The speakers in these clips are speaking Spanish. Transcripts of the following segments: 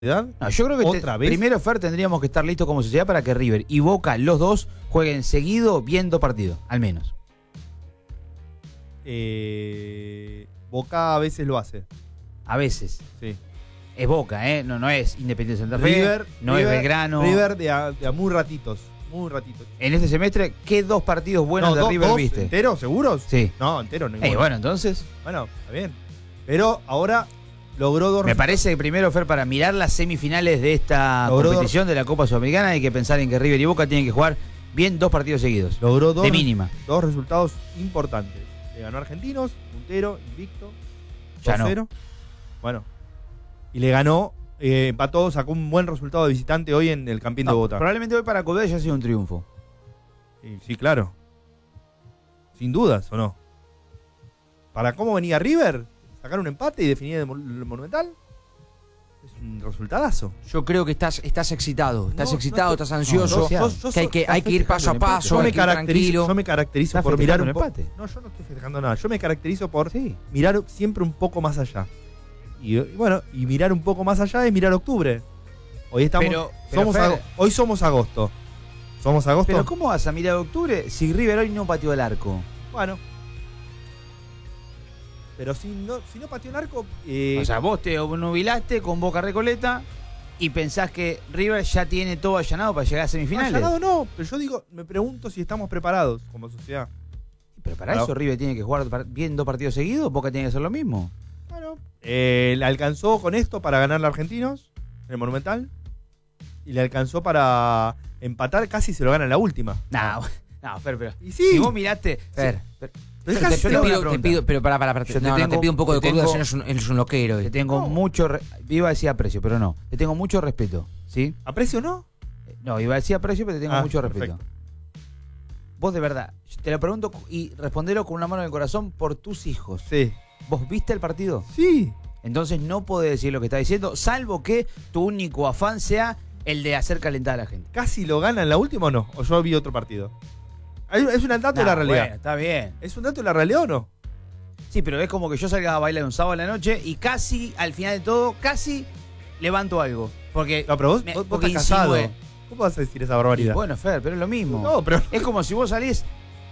No, yo creo que ¿Otra vez? primero, Fer, tendríamos que estar listos como sociedad para que River y Boca, los dos, jueguen seguido viendo partidos, al menos. Boca a veces lo hace. A veces. Sí. Es Boca, ¿eh? No es Independiente Santa Fe, River, no es Belgrano. River de a muy ratitos. Muy ratitos. En este semestre, ¿qué dos partidos buenos de River dos viste? ¿Enteros? ¿Seguros? Sí. No, enteros ninguno. Bueno, entonces, Bueno, está bien. Pero ahora logró dos me resultados. parece que primero, Fer, para mirar las semifinales de esta competición de la Copa Sudamericana hay que pensar en que River y Boca tienen que jugar bien dos partidos seguidos. Logró de mínima. dos resultados importantes. Le ganó a Argentinos, puntero, invicto, Ya no. 2-0. Bueno. Y le ganó, empató, sacó un buen resultado de visitante hoy en el Campín de Bogotá. Probablemente hoy para Cudé ya ha sido un triunfo. Sí, claro. Sin dudas, ¿o no? Para cómo venía River, sacar un empate y definir el Monumental, es un resultadazo. Yo creo que estás excitado, No, estás ansioso, no, que hay que ir paso a paso, Yo hay me que ir tranquilo. caracterizo ¿Estás por mirar festejando un el empate? No, yo no estoy festejando nada. Yo me caracterizo por Sí. mirar siempre un poco más allá. Y bueno, y mirar un poco más allá es mirar octubre. Hoy estamos Pero, Fer, hoy somos agosto. ¿Somos agosto? Pero ¿cómo vas a mirar octubre si River hoy no pateó el arco? Bueno. Pero si no pateó el arco, O sea, vos te nubilaste con Boca Recoleta y pensás que River ya tiene todo allanado para llegar a semifinales. allanado no, pero yo digo, me pregunto si estamos preparados como sociedad. Pero para Claro. eso River tiene que jugar bien dos partidos seguidos, Boca tiene que hacer lo mismo. Bueno, le alcanzó con esto para ganarle a Argentinos en el Monumental y le alcanzó para empatar, casi se lo gana en la última. No, Fer, pero Y sí. si vos miraste, Fer, Fer, Pero Fer, casi yo te hago una te pregunta. pido, pero para, Yo te te tengo- pido un poco de te cordura, tengo- si no eres un loquero. Te tengo mucho, iba a decir aprecio, pero no. Te tengo mucho respeto, ¿sí? ¿Aprecio no? No, iba a decir aprecio, pero te tengo mucho respeto. perfecto. Vos de verdad, te lo pregunto y respondelo con una mano en el corazón por tus hijos. Sí. ¿Vos viste el partido? Sí. Entonces no podés decir lo que está diciendo, salvo que tu único afán sea el de hacer calentar a la gente. ¿Casi lo gana en la última o no? ¿O yo vi otro partido? ¿Es un dato de la realidad? Bueno, está bien. ¿Es un dato de la realidad o no? Sí, pero es como que yo salga a bailar un sábado a la noche y casi, al final de todo, casi levanto algo. Porque, No, pero vos porque estás casado. insinué. ¿Cómo vas a decir esa Y barbaridad? bueno, Fer, pero es lo mismo. No, pero... Es como si vos salís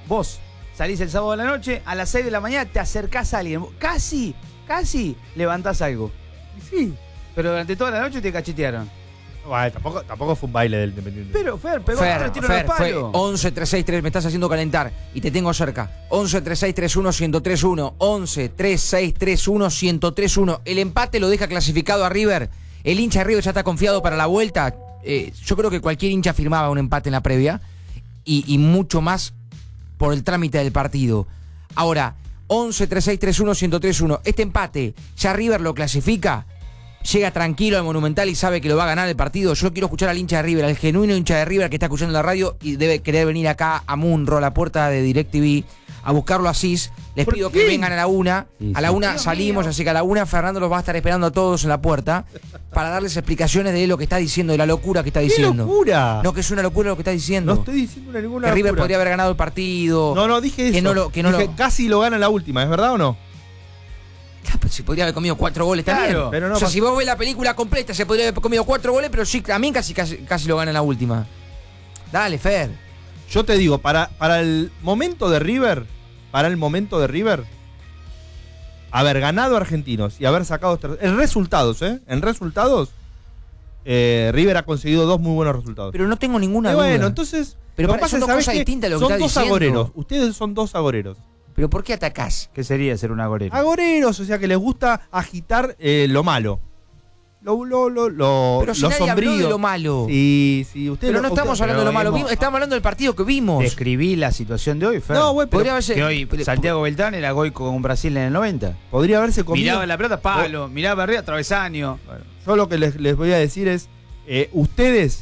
el sábado a la noche, a las 6 de la mañana te acercás a alguien, casi levantás algo. Sí. Pero durante toda la noche te cachetearon. Bueno, tampoco fue un baile del Independiente. Pero, Fer, pegó tres tiros en Fer, los fue palos. 11-3-6-3, me estás haciendo calentar y te tengo cerca. 11-3-6-3-1-1031, 11-3-6-3-1-1031. El empate lo deja clasificado a River. El hincha de River ya está confiado para la vuelta. Yo creo que cualquier hincha firmaba un empate en la previa y mucho más por el trámite del partido. Ahora, 11-3-6-3-1-1031. Este empate, ya River lo clasifica. Llega tranquilo al Monumental y sabe que lo va a ganar el partido. Yo quiero escuchar al hincha de River, al genuino hincha de River que está escuchando la radio y debe querer venir acá a Munro, a la puerta de DirecTV, a buscarlo a Cis. Les ¿Por pido qué? que vengan a la una. Sí, A la sí. una Dios salimos, mío. así que a la una Fernando los va a estar esperando a todos en la puerta para darles explicaciones de lo que está diciendo, de la locura que está ¡Qué diciendo. locura! No, que es una locura lo que está diciendo. No estoy diciendo ninguna Que River locura. podría haber ganado el partido. No, dije eso. Que no lo- Dije, casi lo gana en la última, ¿es verdad o no? Pero si podría haber comido 4 goles Claro, también. pero no o sea, pas- si vos ves la película completa, se podría haber comido 4 goles, pero sí, también casi lo gana en la última. Dale, Fer. Yo te digo, para el momento de River, haber ganado a Argentinos y haber sacado en resultados, River ha conseguido dos muy buenos resultados. Pero no tengo ninguna Y duda. bueno, entonces, Pero lo para que eso son pasa, dos ¿sabés cosas qué? distintas lo que son estás dos diciendo. agoreros. Ustedes son dos agoreros. ¿Pero por qué atacás? ¿Qué sería ser un agorero? Agoreros, o sea que les gusta agitar lo malo. Lo Pero si nadie habló sombrío. de lo malo. Sí, ustedes Pero no estamos hablando de lo malo. hemos- Estamos hablando del partido que vimos. Describí la situación de hoy, Fer. No, güey, pero Podría haberse- Que hoy Santiago Beltrán era gol con Brasil en el 90. podría haberse comido. Miraba la pelota, palo. Miraba para arriba, travesaño. Bueno, yo lo que les voy a decir es, ustedes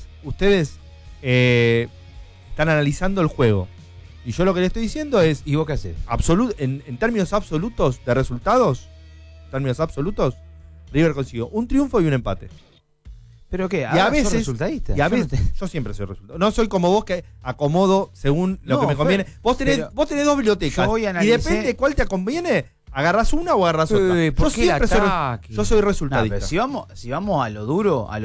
están analizando el juego. Y yo lo que les estoy diciendo es, ¿Y vos qué haces? en términos absolutos de resultados, River consiguió un triunfo y un empate. ¿Pero qué? Y a ¿Ahora sos veces, resultadista? y a Yo no veces, yo siempre soy resultado. No soy como vos que acomodo según lo No, que me conviene. Fer, Vos tenés pero dos bibliotecas. yo hoy Y analicé- depende de cuál te conviene, ¿Agarras una o agarras otra? ¿por qué el Yo soy ataque? No, resultadista. pero si vamos a lo duro,